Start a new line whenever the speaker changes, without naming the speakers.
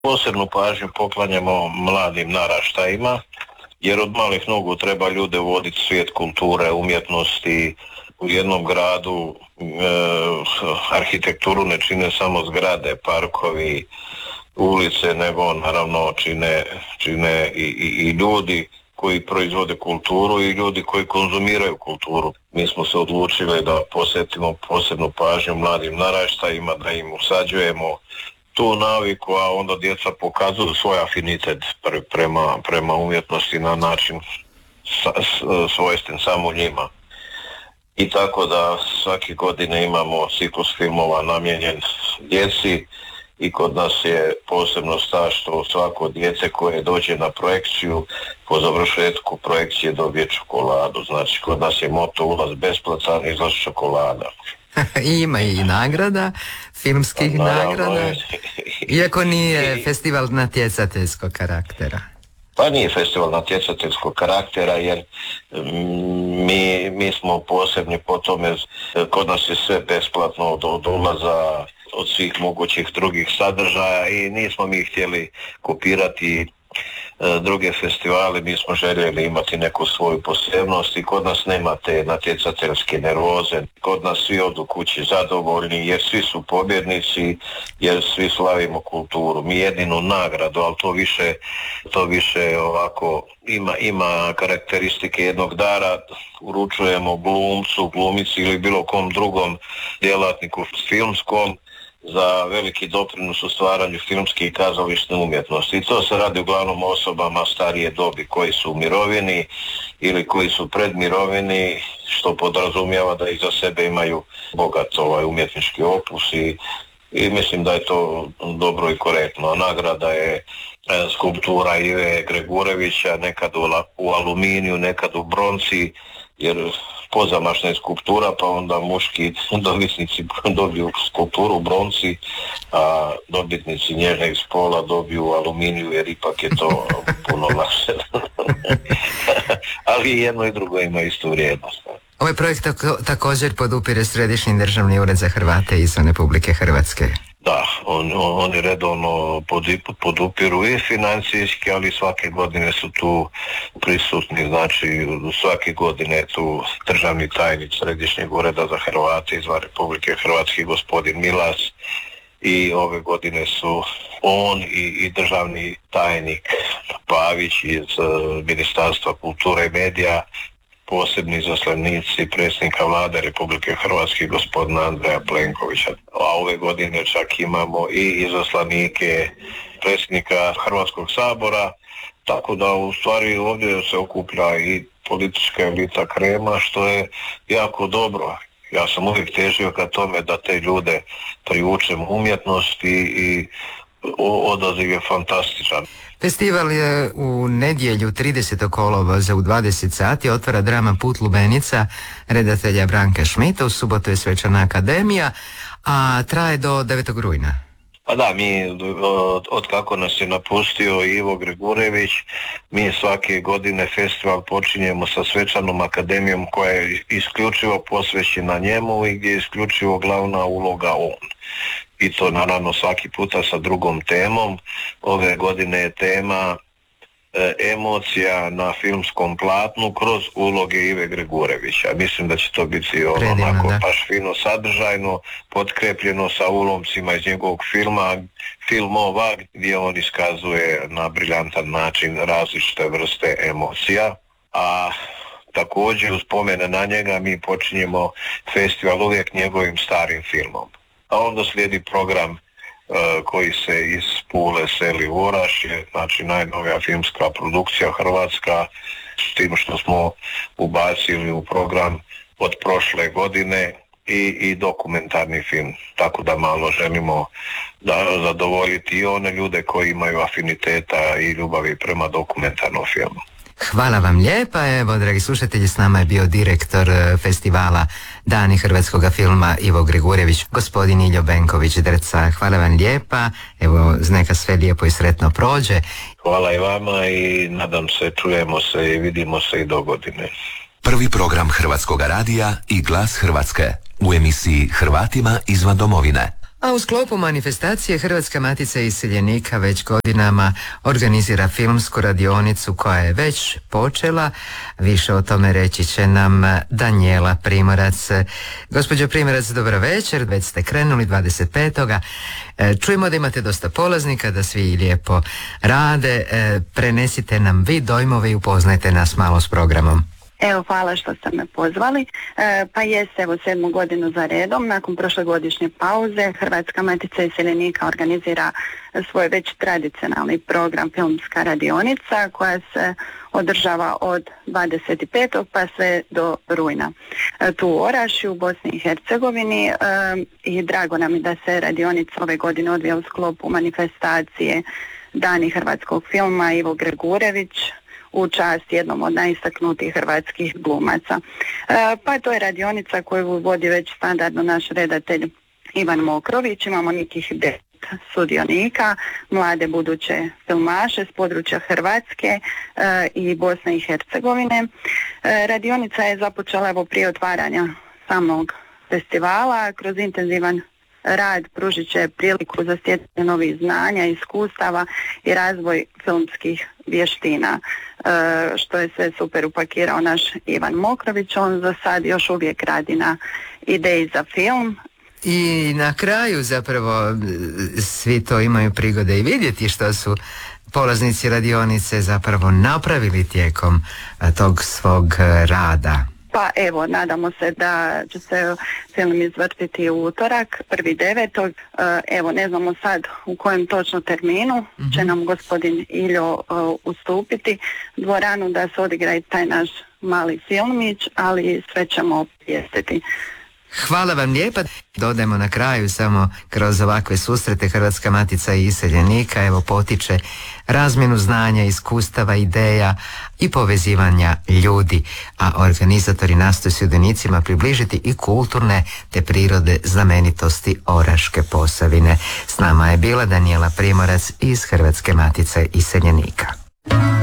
Posebnu pažnju poklanjamo mladim naraštajima, jer od malih nogu treba ljude voditi svijet kulture, umjetnosti. U jednom gradu arhitekturu ne čine samo zgrade, parkovi, ulice, nego naravno čine i ljudi koji proizvode kulturu i ljudi koji konzumiraju kulturu. Mi smo se odlučili da posvetimo posebnu pažnju mladim naraštajima, da im usađujemo tu naviku, a onda djeca pokazuju svoj afinitet prema umjetnosti na način svojstven samo njima. I tako da svake godine imamo ciklus filmova namijenjen djeci i kod nas je posebno što svako dijete koje dođe na projekciju po završetku projekcije dobije čokoladu. Znači kod nas je moto ulaz besplatan, izlaz čokolada.
I ima i nagrada, filmskih nagrada, iako nije festival natjecateljskog karaktera.
Pa nije festival natjecateljskog karaktera, jer mi smo posebni po tome, kod nas je sve besplatno od ulaza, od svih mogućih drugih sadržaja i nismo mi htjeli kopirati druge festivale, mi smo željeli imati neku svoju posebnost i kod nas nema te natjecateljske nervoze, kod nas svi odu kući zadovoljni jer svi su pobjednici, jer svi slavimo kulturu. Mi jedinu nagradu, ali to više ovako ima karakteristike jednog dara, uručujemo glumcu, glumici ili bilo kom drugom djelatniku filmskom za veliki doprinos u stvaranju filmske i kazališne umjetnosti. I to se radi uglavnom osobama starije dobi koji su u mirovini ili koji su pred mirovini, što podrazumijeva da iza sebe imaju bogat umjetnički opus i mislim da je to dobro i korektno. Nagrada je skulptura Ive Gregurevića, nekad u aluminiju, nekad u bronci, jer pozamašna je skulptura, pa onda muški dobitnici dobiju skulpturu u bronci, a dobitnici nježnog spola dobiju u aluminiju, jer ipak je to puno lakše. Ali jedno i drugo ima istu vrijednost.
Ovaj projekt također podupire Središnji državni ured za Hrvate izvan Republike Hrvatske.
Da, oni redovno podupiru i financijski, ali svake godine su tu prisutni, znači svake godine je tu državni tajnik Središnjeg ureda za Hrvate izvan Republike Hrvatske, gospodin Milas, i ove godine su on i državni tajnik Pavić iz Ministarstva kulture i medija, posebni izaslanici predsjednika vlade Republike Hrvatske gospodina Andreja Plenkovića. A ove godine čak imamo i izaslanike predsjednika Hrvatskog sabora, tako da u stvari ovdje se okuplja i politička elita Krema, što je jako dobro. Ja sam uvijek težio ka tome da te ljude privučem umjetnosti i odaziv je fantastičan.
Festival je u nedjelju 30. kolovoza u 20 sati otvara drama Put lubenica redatelja Branka Šmita, u subotu je svečana akademija, a traje do 9. rujna.
Pa da, mi od kako nas je napustio Ivo Gregurević, mi svake godine festival počinjemo sa svečanom akademijom koja je isključivo posvećena njemu i gdje je isključivo glavna uloga on. I to naravno svaki puta sa drugom temom. Ove godine je tema emocija na filmskom platnu kroz uloge Ive Gregurevića. Mislim da će to biti onako baš fino sadržajno, potkrepljeno sa ulomcima iz njegovog filmova gdje on iskazuje na briljantan način različite vrste emocija. A također uz spomene na njega mi počinjemo festival uvijek njegovim starim filmom. A onda slijedi program koji se iz Pule seli u Orašje, znači najnovija filmska produkcija hrvatska, s tim što smo ubacili u program od prošle godine i dokumentarni film. Tako da malo želimo da zadovoljiti i one ljude koji imaju afiniteta i ljubavi prema dokumentarnom filmu.
Hvala vam lijepa. Evo, dragi slušatelji, s nama je bio direktor festivala Dani hrvatskoga filma Ivo Gregurević, gospodin Iljo Benković-Drca. Hvala vam lijepa. Evo, neka sve lijepo i sretno prođe.
Hvala i vama i nadam se, čujemo se i vidimo se i do godine.
Prvi program Hrvatskoga radija i Glas Hrvatske u emisiji Hrvatima izvan domovine.
A u sklopu manifestacije Hrvatska matica iseljenika već godinama organizira filmsku radionicu koja je već počela. Više o tome reći će nam Danijela Primorac. Gospođo Primorac, dobro večer, već ste krenuli 25. Čujemo da imate dosta polaznika, da svi lijepo rade. Prenesite nam vi dojmove i upoznajte nas malo s programom.
Evo, hvala što ste me pozvali. Pa jest, evo, 7. godinu za redom, nakon prošlogodišnje pauze, Hrvatska matica iseljenika organizira svoj već tradicionalni program Filmska radionica koja se održava od 25. pa sve do rujna. Tu u Orašju, u Bosni i Hercegovini, i drago nam je da se radionica ove godine odvija u sklopu manifestacije Dani hrvatskog filma Ivo Gregurević, u čast jednom od najistaknutijih hrvatskih glumaca. Pa to je radionica koju vodi već standardno naš redatelj Ivan Mokrović. Imamo nekih 10 sudionika, mlade buduće filmaše s područja Hrvatske i Bosne i Hercegovine. Radionica je započela evo prije otvaranja samog festivala. Kroz intenzivan rad pružit će priliku za stjecanje novih znanja, iskustava i razvoj filmskih vještina, što je sve super upakirao naš Ivan Mokrović. On za sad još uvijek radi na ideji za film.
I na kraju zapravo svi to imaju prigode i vidjeti što su polaznici radionice zapravo napravili tijekom tog svog rada.
Pa evo, nadamo se da će se film izvrtiti u utorak, 1.9. Evo, ne znamo sad u kojem točno terminu će nam gospodin Iljo ustupiti dvoranu da se odigra i taj naš mali filmić, ali sve ćemo obavijestiti.
Hvala vam lijepa. Dodajemo na kraju samo kroz ovakve susrete Hrvatska matica iseljenika evo potiče razmjenu znanja, iskustava, ideja i povezivanja ljudi, a organizatori nastoje sudionicima približiti i kulturne te prirode znamenitosti Oraške Posavine. S nama je bila Danijela Primorac iz Hrvatske matice iseljenika.